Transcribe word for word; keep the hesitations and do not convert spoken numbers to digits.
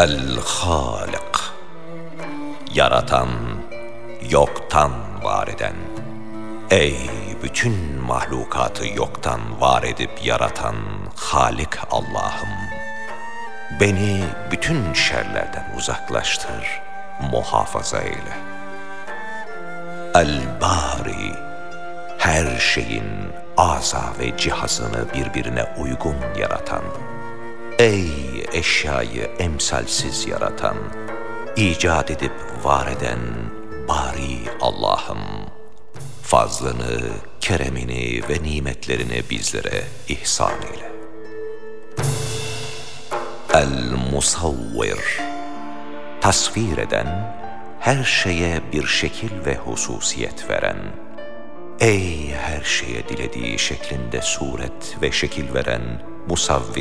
El-Hâlik, yaratan, yoktan var eden. Ey bütün mahlukatı yoktan var edip yaratan Halik Allah'ım! Beni bütün şerlerden uzaklaştır, muhafaza eyle. El-Bâri, her şeyin aza ve cihazını birbirine uygun yaratan. Ey eşyayı emsalsiz yaratan, icat edip var eden Bari Allah'ım! Fazlını, keremini ve nimetlerini bizlere ihsan eyle. El-Musavvir, tasvir eden, her şeye bir şekil ve hususiyet veren. Ey her şeye dilediği şeklinde suret ve şekil veren Musavvir